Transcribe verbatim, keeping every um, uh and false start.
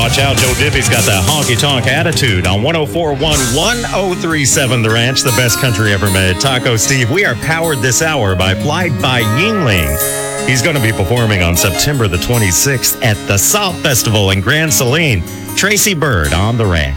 watch out. Joe Diffie's got that honky-tonk attitude on one oh four point one, one oh three point seven The Ranch, the best country ever made. Taco Steve, we are powered this hour by Flight by Yingling. He's going to be performing on September the twenty-sixth at the Salt Festival in Grand Saline. Tracy Bird on The Ranch.